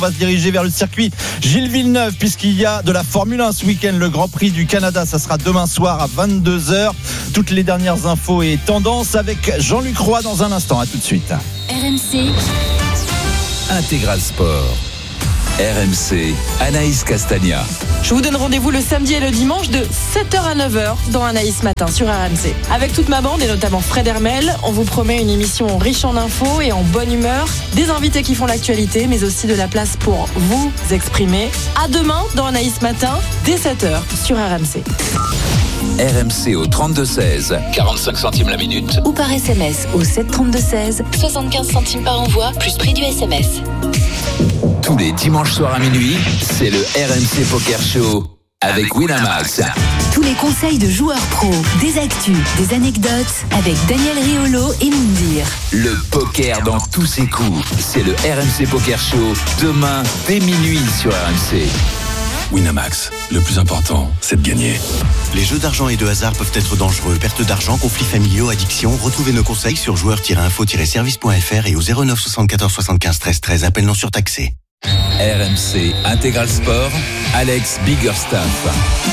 On va se diriger vers le circuit Gilles Villeneuve puisqu'il y a de la Formule 1 ce week-end, le Grand Prix du Canada. Ça sera demain soir à 22h. Toutes les dernières infos et tendances avec Jean-Luc Roy dans un instant. À tout de suite. RMC Intégral Sport. RMC, Anaïs Castagna. Je vous donne rendez-vous le samedi et le dimanche de 7h à 9h dans Anaïs Matin sur RMC. Avec toute ma bande et notamment Fred Hermel, on vous promet une émission riche en infos et en bonne humeur, des invités qui font l'actualité, mais aussi de la place pour vous exprimer. À demain dans Anaïs Matin, dès 7h sur RMC. RMC au 32-16, 45 centimes la minute. ou par SMS au 732-16, 75 centimes par envoi, plus prix du SMS. Tous les dimanches soirs à minuit, c'est le RMC Poker Show avec Winamax. Tous les conseils de joueurs pros, des actus, des anecdotes avec Daniel Riolo et Moundir. Le poker dans tous ses coups, c'est le RMC Poker Show demain dès minuit sur RMC. Winamax, le plus important, c'est de gagner. Les jeux d'argent et de hasard peuvent être dangereux. Perte d'argent, conflits familiaux, addiction. Retrouvez nos conseils sur joueurs-info-service.fr et au 09 74 75 13 13. Appel non surtaxé. RMC Intégral Sport, Alex Biggerstaff.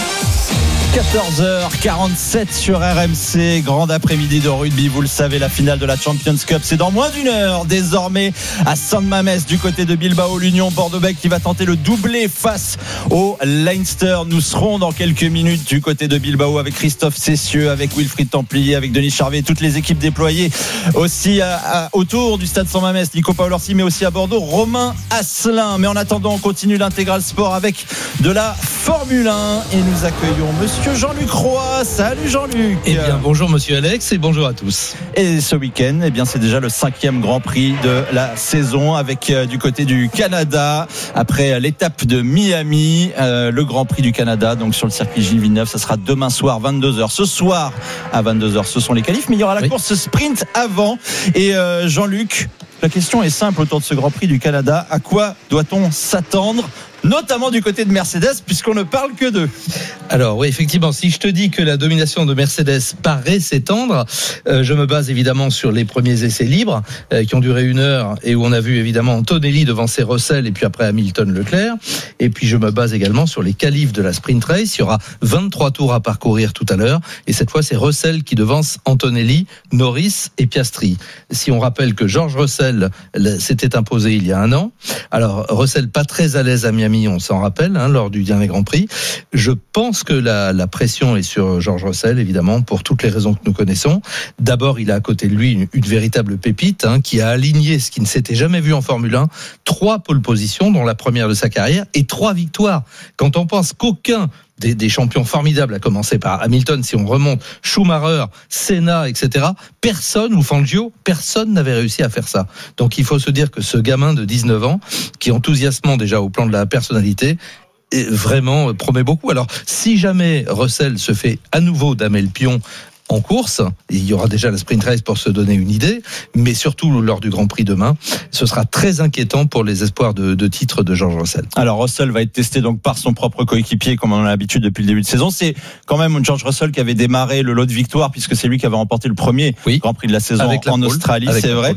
14h47 sur RMC, grande après-midi de rugby, vous le savez, la finale de la Champions Cup, c'est dans moins d'une heure, désormais à San Mamés, du côté de Bilbao, l'Union Bordeaux-Bègles qui va tenter le doublé face au Leinster. Nous serons dans quelques minutes du côté de Bilbao avec Christophe Cessieux, avec Wilfried Templier, avec Denis Charvet, toutes les équipes déployées aussi autour du stade San Mamés, Nico Paolorsi, mais aussi à Bordeaux, Romain Asselin. Mais en attendant, on continue l'intégral sport avec de la Formule 1 et nous accueillons monsieur Jean-Luc Roy. Salut Jean-Luc. Eh bien bonjour monsieur Alex et bonjour à tous. Et ce week-end, eh bien c'est déjà le 5e Grand Prix de la saison avec du côté du Canada, après l'étape de Miami, le Grand Prix du Canada, donc sur le circuit Gilles Villeneuve. Ça sera demain soir 22h. Ce soir à 22h, ce sont les qualifs, mais il y aura la course sprint avant. Et Jean-Luc, la question est simple autour de ce Grand Prix du Canada. À quoi doit-on s'attendre, notamment du côté de Mercedes, puisqu'on ne parle que d'eux? Alors oui, effectivement, si je te dis que la domination de Mercedes paraît s'étendre, je me base évidemment sur les premiers essais libres qui ont duré 1 heure et où on a vu évidemment Antonelli devancer Russell et puis après Hamilton, Leclerc. Et puis je me base également sur les qualifs de la sprint race. Il y aura 23 tours à parcourir tout à l'heure et cette fois c'est Russell qui devance Antonelli, Norris et Piastri. Si on rappelle que George Russell s'était imposé il y a 1 an, alors Russell pas très à l'aise à Miami, on s'en rappelle, lors du dernier Grand Prix. Je pense que la pression est sur George Russell, évidemment, pour toutes les raisons que nous connaissons. D'abord, il a à côté de lui une véritable pépite qui a aligné ce qui ne s'était jamais vu en Formule 1, 3 pole positions, dont la première de sa carrière, et 3 victoires. Quand on pense qu'aucun des champions formidables, à commencer par Hamilton, si on remonte, Schumacher, Senna, etc., personne, ou Fangio, personne n'avait réussi à faire ça. Donc il faut se dire que ce gamin de 19 ans, qui est enthousiasmant déjà au plan de la personnalité, vraiment promet beaucoup. Alors si jamais Russell se fait à nouveau damer le pion en course, il y aura déjà la sprint race pour se donner une idée, mais surtout lors du Grand Prix demain, ce sera très inquiétant pour les espoirs de titre de George Russell. Alors Russell va être testé donc par son propre coéquipier, comme on a l'habitude depuis le début de saison. C'est quand même George Russell qui avait démarré le lot de victoires, puisque c'est lui qui avait remporté le premier Grand Prix de la saison en Australie, c'est vrai.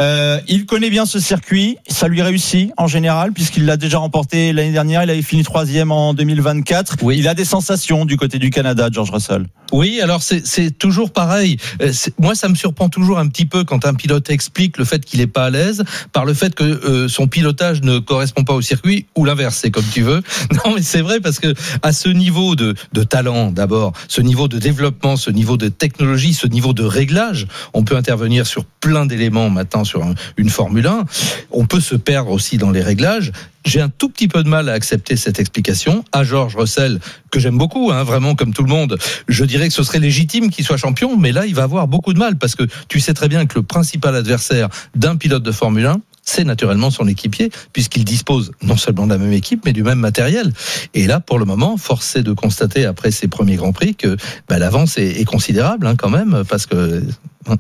Il connaît bien ce circuit, ça lui réussit en général, puisqu'il l'a déjà remporté l'année dernière, il avait fini 3e en 2024. Oui. Il a des sensations du côté du Canada, George Russell. Oui, alors c'est toujours pareil. Moi, ça me surprend toujours un petit peu quand un pilote explique le fait qu'il est pas à l'aise par le fait que son pilotage ne correspond pas au circuit, ou l'inverse, c'est comme tu veux. Non, mais c'est vrai, parce que à ce niveau de talent, d'abord, ce niveau de développement, ce niveau de technologie, ce niveau de réglage, on peut intervenir sur plein d'éléments maintenant sur une Formule 1. On peut se perdre aussi dans les réglages. J'ai un tout petit peu de mal à accepter cette explication. À George Russell, que j'aime beaucoup, vraiment comme tout le monde, je dirais que ce serait légitime qu'il soit champion, mais là, il va avoir beaucoup de mal, parce que tu sais très bien que le principal adversaire d'un pilote de Formule 1, c'est naturellement son équipier, puisqu'il dispose non seulement de la même équipe, mais du même matériel. Et là, pour le moment, force est de constater, après ses premiers Grands Prix, que l'avance est considérable quand même, parce que...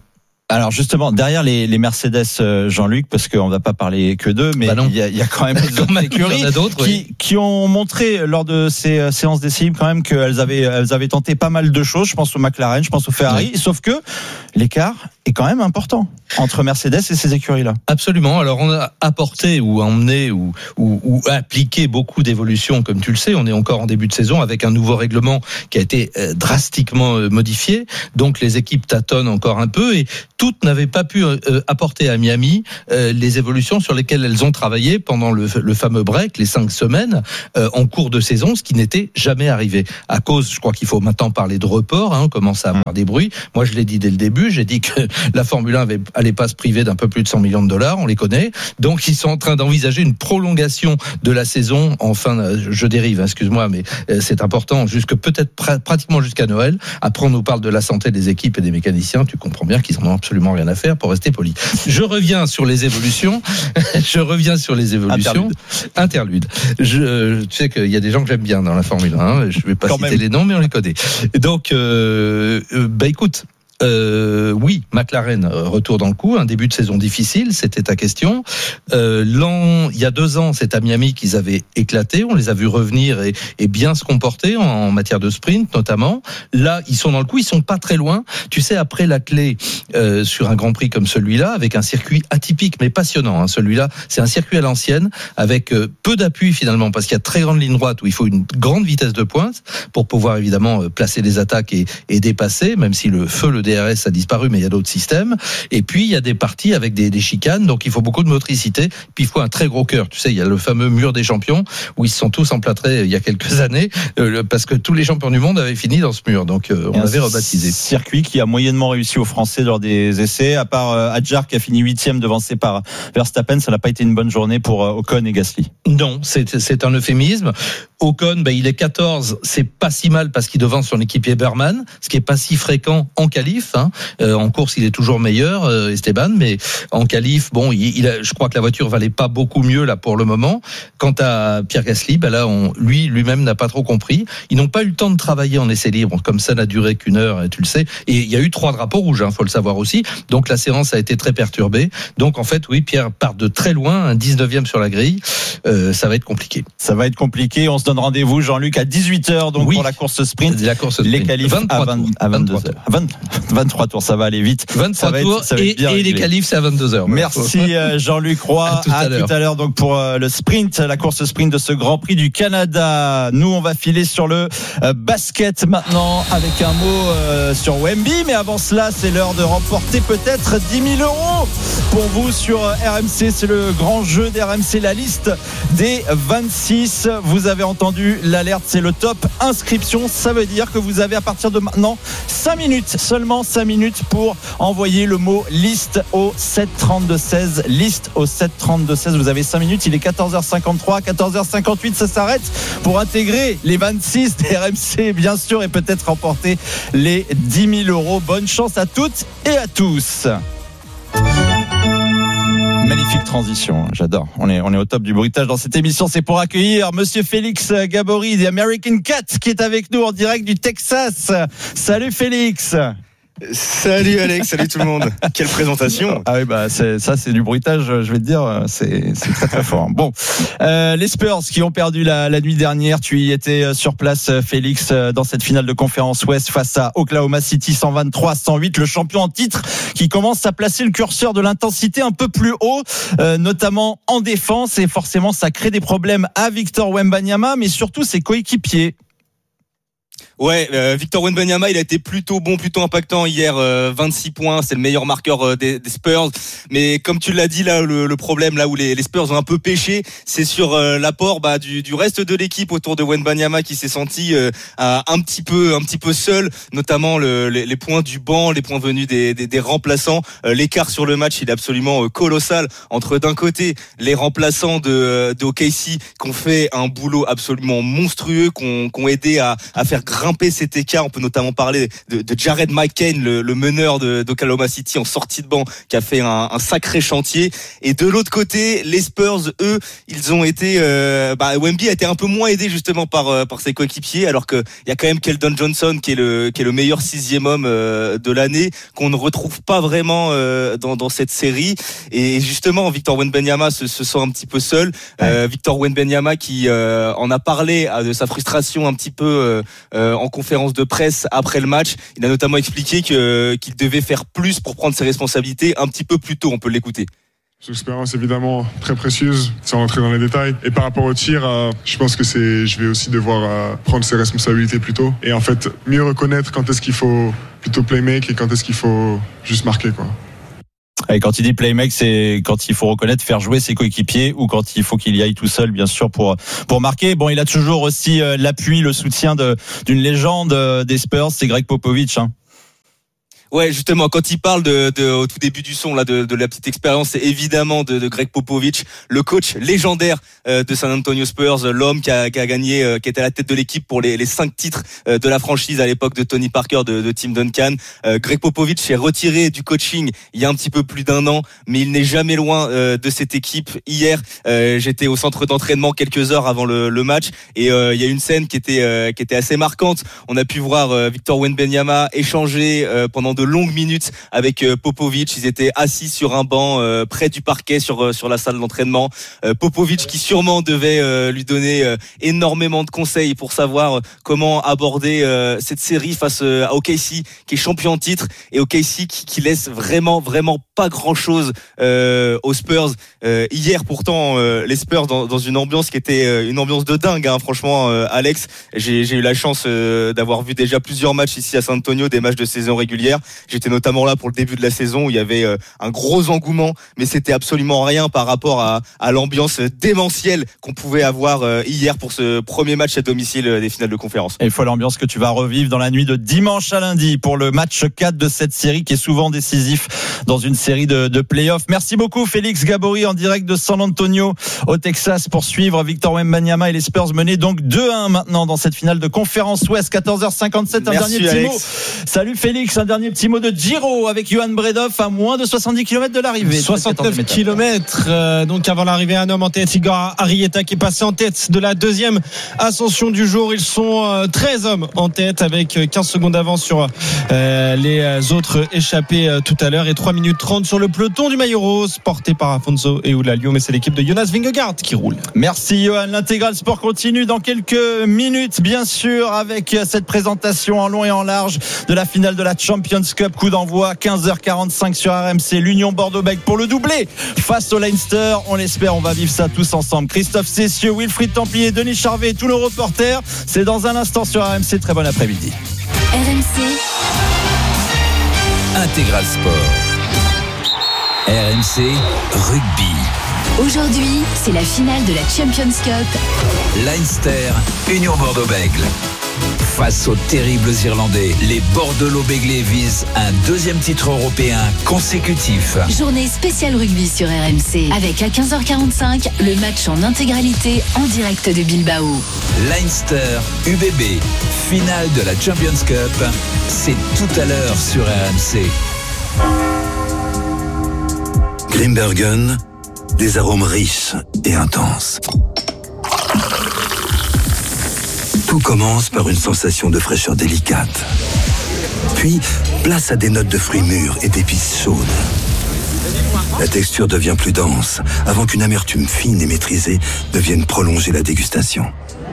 Alors justement, derrière les Mercedes, Jean-Luc, parce qu'on ne va pas parler que d'eux, mais il y a quand même des autres écuries qui ont montré lors de ces séances d'essai libre quand même qu'elles avaient tenté pas mal de choses. Je pense au McLaren, je pense au Ferrari, sauf que l'écart est quand même important entre Mercedes et ces écuries-là. Absolument. Alors on a apporté ou emmené ou appliqué beaucoup d'évolutions, comme tu le sais. On est encore en début de saison avec un nouveau règlement qui a été drastiquement modifié. Donc les équipes tâtonnent encore un peu et toutes n'avaient pas pu apporter à Miami les évolutions sur lesquelles elles ont travaillé pendant le fameux break, les 5 semaines en cours de saison, ce qui n'était jamais arrivé. À cause, je crois qu'il faut maintenant parler de report, on commence à avoir des bruits. Moi, je l'ai dit dès le début, j'ai dit que la Formule 1 allait pas se priver d'un peu plus de 100 millions de dollars, on les connaît. Donc, ils sont en train d'envisager une prolongation de la saison je dérive, excuse-moi, mais c'est important, peut-être pratiquement jusqu'à Noël. Après, on nous parle de la santé des équipes et des mécaniciens, tu comprends bien qu'ils en ont absolument rien à faire, pour rester poli. Je reviens sur les évolutions. Interlude. Tu sais qu'il y a des gens que j'aime bien dans la Formule 1. Je vais pas citer les noms, mais on les connaît. Donc, écoute. Oui, McLaren retour dans le coup, un début de saison difficile, c'était ta question. Il y a 2 ans, c'est à Miami qu'ils avaient éclaté, on les a vus revenir et bien se comporter en matière de sprint notamment. Là, ils sont dans le coup, ils sont pas très loin. Tu sais, après la clé sur un Grand Prix comme celui-là, avec un circuit atypique mais passionnant. Celui-là, c'est un circuit à l'ancienne avec peu d'appui finalement, parce qu'il y a très grande ligne droite où il faut une grande vitesse de pointe pour pouvoir évidemment placer les attaques et dépasser, même si le DRS a disparu, mais il y a d'autres systèmes. Et puis, il y a des parties avec des chicanes, donc il faut beaucoup de motricité. Puis, il faut un très gros cœur. Tu sais, il y a le fameux mur des champions, où ils se sont tous emplâtrés il y a quelques années, parce que tous les champions du monde avaient fini dans ce mur. Donc, on avait rebaptisé. Circuit qui a moyennement réussi aux Français lors des essais. À part Hadjar, qui a fini 8e devancé par Verstappen, ça n'a pas été une bonne journée pour Ocon et Gasly. Non, c'est un euphémisme. Ocon, il est 14, c'est pas si mal parce qu'il devance son équipier Berman, ce qui est pas si fréquent en qualif. En course, il est toujours meilleur, Esteban, mais en qualif, je crois que la voiture valait pas beaucoup mieux là pour le moment. Quant à Pierre Gasly, là, lui-même n'a pas trop compris. Ils n'ont pas eu le temps de travailler en essai libre, comme ça n'a duré qu'une heure, tu le sais. Et il y a eu 3 drapeaux rouges, faut le savoir aussi. Donc la séance a été très perturbée. Donc en fait, oui, Pierre part de très loin, un 19e sur la grille. Ça va être compliqué. Ça va être compliqué. On se donne rendez-vous, Jean-Luc, à 18h pour la course sprint. Les qualifs à 22h. 23 tours, ça va aller vite. 23 tours et les qualifs, c'est à 22h. Merci Jean-Luc Roy. À tout à l'heure donc pour le sprint, la course sprint de ce Grand Prix du Canada. Nous, on va filer sur le basket maintenant avec un mot sur Wemby. Mais avant cela, c'est l'heure de remporter peut-être 10 000 € pour vous sur RMC. C'est le grand jeu d'RMC, la liste des 26. Vous avez entendu l'alerte, c'est le top inscription. Ça veut dire que vous avez à partir de maintenant 5 minutes, seulement 5 minutes pour envoyer le mot liste au 732-16. Liste au 732-16. Vous avez 5 minutes. Il est 14h53, 14h58. Ça s'arrête pour intégrer les 26 des RMC, bien sûr, et peut-être remporter les 10 000 €. Bonne chance à toutes et à tous. Magnifique transition, j'adore. On est au top du bruitage dans cette émission. C'est pour accueillir Monsieur Félix Gabory, The American Cat, qui est avec nous en direct du Texas. Salut Félix. Salut Alex, salut tout le monde. Quelle présentation. Ah oui, c'est du bruitage, je vais te dire, c'est très très fort. Bon, les Spurs qui ont perdu la nuit dernière, tu y étais sur place Félix, dans cette finale de conférence Ouest face à Oklahoma City, 123-108, le champion en titre qui commence à placer le curseur de l'intensité un peu plus haut, notamment en défense, et forcément ça crée des problèmes à Victor Wembanyama, mais surtout ses coéquipiers. Ouais, Victor Wembanyama, il a été plutôt bon, plutôt impactant hier, 26 points, c'est le meilleur marqueur des Spurs. Mais comme tu l'as dit là, le problème là où les Spurs ont un peu pêché, c'est sur l'apport du reste de l'équipe autour de Wembanyama qui s'est senti un petit peu seul, notamment les points du banc, les points venus des remplaçants. L'écart sur le match, il est absolument colossal entre d'un côté les remplaçants de OKC qui ont fait un boulot absolument monstrueux, qui ont aidé à faire grimper grimper cet écart. On peut notamment parler de Jared McCain, le meneur d'Oklahoma City en sortie de banc, qui a fait un sacré chantier. Et de l'autre côté, les Spurs, eux, ils ont été Wemby a été un peu moins aidé justement par ses coéquipiers, alors que il y a quand même Keldon Johnson qui est le meilleur 6e homme de l'année, qu'on ne retrouve pas vraiment dans cette série. Et justement, Victor Wembanyama se sent un petit peu seul. Victor Wembanyama qui en a parlé de sa frustration un petit peu en conférence de presse après le match. Il a notamment expliqué qu'il devait faire plus pour prendre ses responsabilités un petit peu plus tôt. On peut l'écouter. L'expérience évidemment très précieuse, sans rentrer dans les détails. Et par rapport au tir, je pense que je vais aussi devoir prendre ses responsabilités plus tôt. Et en fait, mieux reconnaître quand est-ce qu'il faut plutôt playmake et quand est-ce qu'il faut juste marquer, quoi. Et quand il dit playmake, c'est quand il faut reconnaître, faire jouer ses coéquipiers, ou quand il faut qu'il y aille tout seul, bien sûr, pour marquer. Bon, il a toujours aussi l'appui, le soutien d'une légende des Spurs, c'est Greg Popovich, hein. Ouais, justement, quand il parle au tout début du son là de la petite expérience, c'est évidemment de Greg Popovich, le coach légendaire de San Antonio Spurs, l'homme qui a gagné, qui était à la tête de l'équipe pour les 5 titres de la franchise à l'époque de Tony Parker, de Tim Duncan. Greg Popovich s'est retiré du coaching il y a un petit peu plus d'1 an, mais il n'est jamais loin de cette équipe. Hier, j'étais au centre d'entraînement quelques heures avant le match, et il y a une scène qui était assez marquante. On a pu voir Victor Wembanyama échanger pendant de longues minutes avec Popovich. Ils étaient assis sur un banc près du parquet sur la salle d'entraînement. Popovich qui sûrement devait lui donner énormément de conseils pour savoir comment aborder cette série face à OKC qui est champion en titre, et OKC qui laisse vraiment pas grand chose aux Spurs. Hier pourtant les Spurs dans une ambiance qui était une ambiance de dingue, hein, franchement Alex, j'ai eu la chance d'avoir vu déjà plusieurs matchs ici à San Antonio, des matchs de saison régulière. J'étais notamment là pour le début de la saison où il y avait un gros engouement, mais c'était absolument rien par rapport à l'ambiance démentielle qu'on pouvait avoir hier pour ce premier match à domicile des finales de conférence. Et il faut l'ambiance que tu vas revivre dans la nuit de dimanche à lundi pour le match 4 de cette série qui est souvent décisif dans une série de playoffs. Merci beaucoup Félix Gabory en direct de San Antonio au Texas pour suivre Victor Wembanyama et les Spurs menés donc 2-1 maintenant dans cette finale de conférence Ouest. 14h57. Merci, dernier petit Alex. mot. Salut Félix, un dernier petit mot de Giro avec Johan Bredoff à moins de 70 km de l'arrivée. 69 km donc avant l'arrivée, un homme en tête, Igor Arrieta, qui est passé en tête de la deuxième ascension du jour. Ils sont 13 hommes en tête avec 15 secondes d'avance sur les autres échappés tout à l'heure, et 3 minutes 30 sur le peloton du maillot rose porté par Afonso et Eulalio, mais c'est l'équipe de Jonas Vingegaard qui roule. Merci Johan. L'intégral sport continue dans quelques minutes bien sûr avec cette présentation en long et en large de la finale de la Champions Cup. Coup d'envoi 15h45 sur RMC. L'Union Bordeaux-Bègles pour le doublé face au Leinster. On l'espère, on va vivre ça tous ensemble. Christophe Cessieux, Wilfried Templier, Denis Charvet, tous nos reporters. C'est dans un instant sur RMC. Très bon après-midi. RMC. Intégral Sport. RMC Rugby. Aujourd'hui, c'est la finale de la Champions Cup. Leinster, Union Bordeaux-Bègles. Face aux terribles Irlandais, les Bordelot-Béglés visent un deuxième titre européen consécutif. Journée spéciale rugby sur RMC avec à 15h45 le match en intégralité en direct de Bilbao. Leinster, UBB, finale de la Champions Cup. C'est tout à l'heure sur RMC. Grimbergen, des arômes riches et intenses. Tout commence par une sensation de fraîcheur délicate. Puis, place à des notes de fruits mûrs et d'épices chaudes. La texture devient plus dense, avant qu'une amertume fine et maîtrisée ne vienne prolonger la dégustation.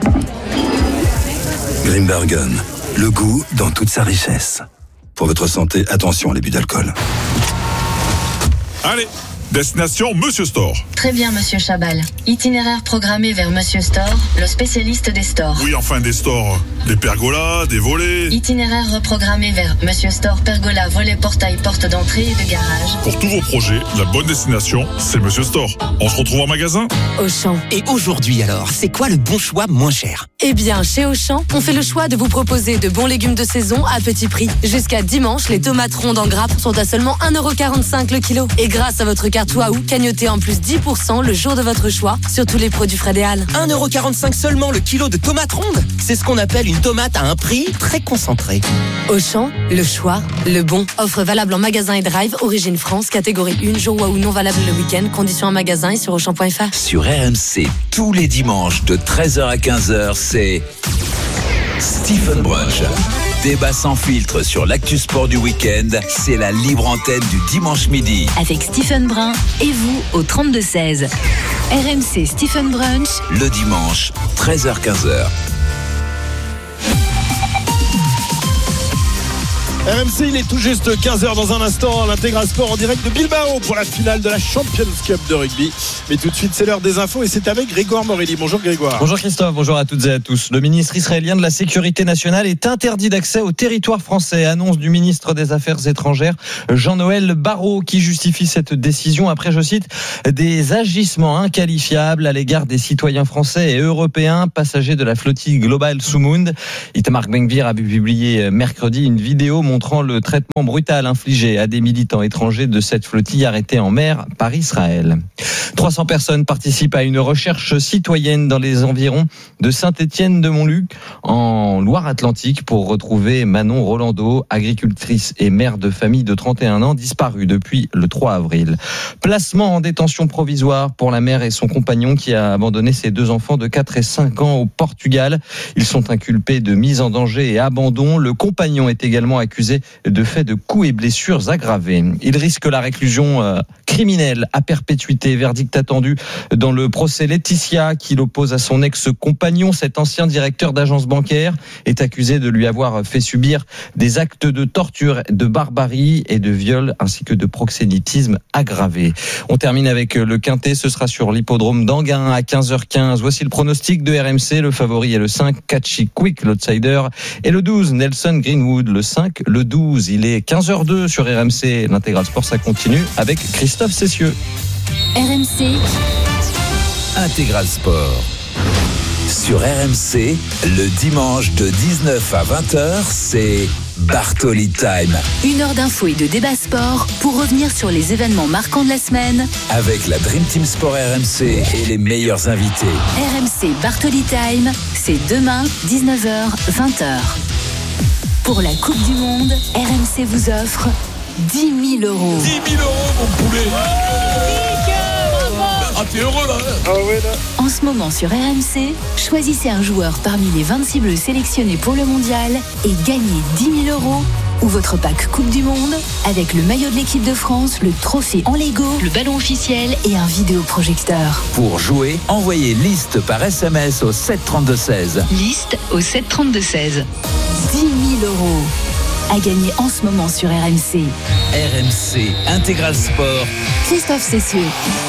Grimbergen, le goût dans toute sa richesse. Pour votre santé, attention à l'abus d'alcool. Allez, destination Monsieur Store. Très bien, Monsieur Chabal. Itinéraire programmé vers Monsieur Store, le spécialiste des stores. Oui, enfin des stores. Des pergolas, des volets. Itinéraire reprogrammé vers Monsieur Store, pergola, volet, portail, porte d'entrée et de garage. Pour tous vos projets, la bonne destination, c'est Monsieur Store. On se retrouve en magasin Auchan. Et aujourd'hui alors, c'est quoi le bon choix moins cher ? Eh bien, chez Auchan, on fait le choix de vous proposer de bons légumes de saison à petit prix. Jusqu'à dimanche, les tomates rondes en grappe sont à seulement 1,45€ le kilo. Et grâce à votre carte Waouh, cagnotez en plus 10% le jour de votre choix sur tous les produits Fred et Al. 1,45€ seulement le kilo de tomates rondes. C'est ce qu'on appelle une tomate à un prix très concentré. Auchan, le choix, le bon. Offre valable en magasin et drive, origine France, catégorie 1, jour Waouh non valable le week-end. Conditions en magasin et sur Auchan.fr. Sur RMC, tous les dimanches de 13h à 15h, c'est Stephen Brunch. Débat sans filtre sur l'actu sport du week-end, c'est la libre antenne du dimanche midi. Avec Stephen Brun et vous au 32-16. RMC Stephen Brunch. Le dimanche, 13h-15h. RMC, il est tout juste 15h dans un instant. L'Intégral Sport en direct de Bilbao pour la finale de la Champions Cup de rugby. Mais tout de suite, c'est l'heure des infos et c'est avec Grégoire Morelli. Bonjour Grégoire. Bonjour Christophe, bonjour à toutes et à tous. Le ministre israélien de la Sécurité nationale est interdit d'accès au territoire français. Annonce du ministre des Affaires étrangères, Jean-Noël Barrot, qui justifie cette décision après, je cite, des agissements inqualifiables à l'égard des citoyens français et européens, passagers de la flottille Global Soumound. Itamar Ben-Gvir a publié mercredi une vidéo montrant le traitement brutal infligé à des militants étrangers de cette flottille arrêtée en mer par Israël. 300 personnes participent à une recherche citoyenne dans les environs de Saint-Étienne-de-Montluc, en Loire-Atlantique, pour retrouver Manon Rolando, agricultrice et mère de famille de 31 ans, disparue depuis le 3 avril. Placement en détention provisoire pour la mère et son compagnon qui a abandonné ses 2 enfants de 4 et 5 ans au Portugal. Ils sont inculpés de mise en danger et abandon. Le compagnon est également accusé de faits de coups et blessures aggravés. Il risque la réclusion criminelle à perpétuité. Verdict attendu dans le procès Laetitia qui l'oppose à son ex-compagnon. Cet ancien directeur d'agence bancaire est accusé de lui avoir fait subir des actes de torture, de barbarie et de viol ainsi que de proxénétisme aggravé. On termine avec le quintet. Ce sera sur l'hippodrome d'Anguin à 15h15. Voici le pronostic de RMC. Le favori est le 5, Catchy Quick, l'outsider, et le 12, Nelson Greenwood. Le 5, le 12, il est 15h02 sur RMC. L'Intégral Sport, ça continue avec Christophe Cessieux. RMC Intégral Sport. Sur RMC, le dimanche de 19 à 20h, c'est Bartoli Time. 1 heure d'infos et de débat sport pour revenir sur les événements marquants de la semaine. Avec la Dream Team Sport RMC et les meilleurs invités. RMC Bartoli Time, c'est demain, 19h, 20h. Pour la Coupe du Monde, RMC vous offre 10 000 €. 10 000 €, mon poulet. Ah, t'es heureux là. Ah ouais, là. En ce moment sur RMC, choisissez un joueur parmi les 26 bleus sélectionnés pour le mondial et gagnez 10 000 € ou votre pack Coupe du Monde avec le maillot de l'équipe de France, le trophée en Lego, le ballon officiel et un vidéoprojecteur. Pour jouer, envoyez liste par SMS au 732-16. Liste au 732-16. 10 000 € à gagner en ce moment sur RMC. RMC Intégral Sport. Christophe Cessieux.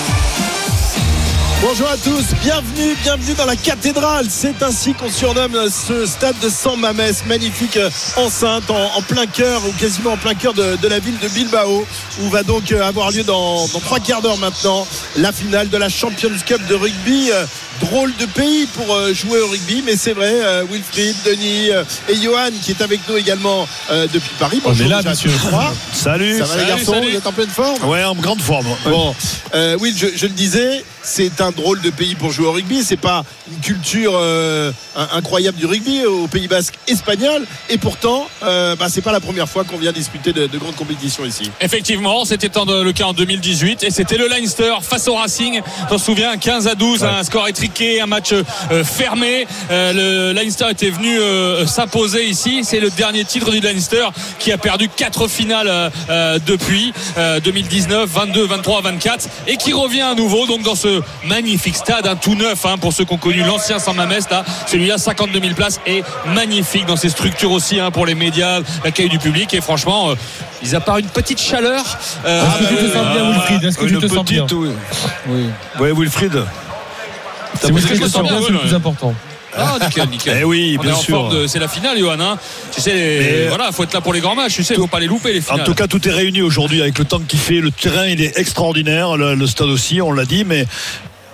Bonjour à tous, bienvenue dans la cathédrale. C'est ainsi qu'on surnomme ce stade de San Mamés, magnifique enceinte en plein cœur ou quasiment en plein cœur de la ville de Bilbao, où va donc avoir lieu dans 3 quarts d'heure maintenant la finale de la Champions Cup de rugby. Drôle de pays pour jouer au rugby, mais c'est vrai. Wilfried, Denis et Johan qui est avec nous également depuis Paris. Bonjour, on est là, monsieur. Salut. Ça va les garçons, vous êtes en pleine forme? Ouais, en grande forme. Bon, Will, je le disais, c'est un drôle de pays pour jouer au rugby. C'est pas une culture incroyable du rugby au Pays Basque espagnol, et pourtant, c'est pas la première fois qu'on vient disputer de grandes compétitions ici. Effectivement, c'était le cas en 2018 et c'était le Leinster face au Racing. Je me souviens, 15-12, un score étriqué, un match fermé. Le Leinster était venu s'imposer ici. C'est le dernier titre du Leinster qui a perdu 4 finales depuis 2019, 22, 23, 24 et qui revient à nouveau donc dans ce magnifique stade, tout neuf pour ceux qui ont connu l'ancien San Mamés. Celui-là, 52 000 places, est magnifique dans ses structures aussi pour les médias, l'accueil du public, et franchement ils apparent une petite chaleur. Est-ce que tu te sens bien, Wilfried? Est-ce que tu te sens bien? Oui, Wilfried. C'est parce que je te sens bien, c'est le plus important. Ah, nickel. Eh oui, bien sûr. C'est la finale, Johan. Tu sais, voilà, faut être là pour les grands matchs. Tu sais, faut pas les louper, les finales. En tout cas, tout est réuni aujourd'hui avec le temps qu'il fait. Le terrain, il est extraordinaire. Le stade aussi, on l'a dit, mais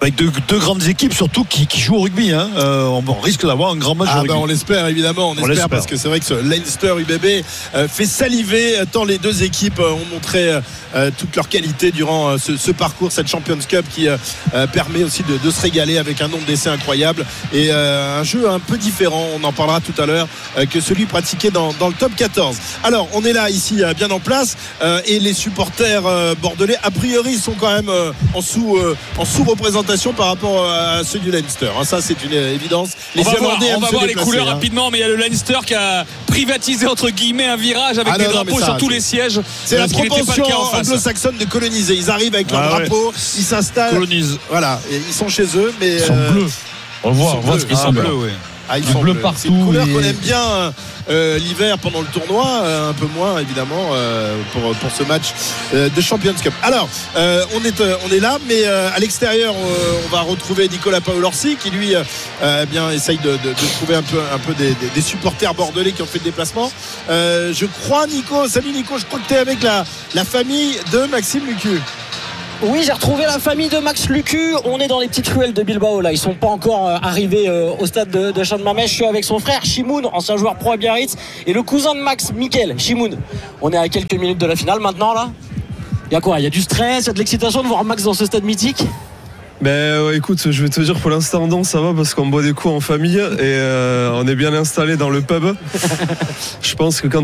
Avec deux grandes équipes surtout qui jouent au rugby. On risque d'avoir un grand match de rugby. On l'espère évidemment, on espère parce que c'est vrai que ce Leinster UBB fait saliver tant les deux équipes ont montré toute leur qualité durant ce parcours, cette Champions Cup qui permet aussi de se régaler avec un nombre d'essais incroyable et un jeu un peu différent, on en parlera tout à l'heure, que celui pratiqué dans le top 14. Alors on est là ici bien en place et les supporters bordelais a priori sont quand même en sous-représentation par rapport à ceux du Leinster, ça c'est une évidence. On va voir les couleurs rapidement, mais il y a le Leinster qui a privatisé entre guillemets un virage avec des drapeaux sur tous les sièges. C'est la propension anglo-saxonne de coloniser. Ils arrivent avec leur drapeau, ils s'installent, colonisent. Voilà, et ils sont chez eux, mais ils sont bleus. On voit ce qu'ils sont bleus, oui. Ils sont bleus partout. C'est une couleur qu'on aime bien l'hiver pendant le tournoi, un peu moins évidemment pour ce match de Champions Cup. Alors on est là, mais à l'extérieur on va retrouver Nicolas Paolorsi qui lui essaye de trouver un peu des supporters bordelais qui ont fait le déplacement. Je crois salut Nico, je crois que tu es avec la famille de Maxime Lucu. Oui, j'ai retrouvé la famille de Max Lucu. On est dans les petites ruelles de Bilbao là. Ils sont pas encore arrivés au stade de Champ de Mamès. Je suis avec son frère Shimoun, ancien joueur pro à Biarritz, et le cousin de Max, Mickaël. Shimoun, on est à quelques minutes de la finale maintenant là. Il y a quoi? Il y a du stress, il y a de l'excitation de voir Max dans ce stade mythique? Écoute, je vais te dire pour l'instant non, ça va parce qu'on boit des coups en famille et on est bien installé dans le pub. Je pense que quand